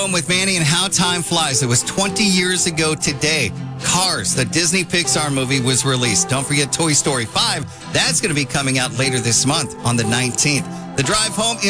Home with Manny and How Time Flies. It was 20 years ago today. Cars, the Disney Pixar movie, was released. Don't forget Toy Story 5. That's going to be coming out later this month on the 19th. The drive home